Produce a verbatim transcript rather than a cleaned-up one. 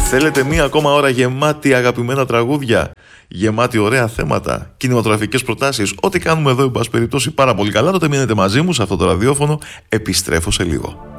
Θέλετε μία ακόμα ώρα γεμάτη αγαπημένα τραγούδια, γεμάτη ωραία θέματα, κινηματογραφικές προτάσεις, ό,τι κάνουμε εδώ, εν πάση περιπτώσει, πάρα πολύ καλά, τότε μείνετε μαζί μου σε αυτό το ραδιόφωνο. Επιστρέφω σε λίγο.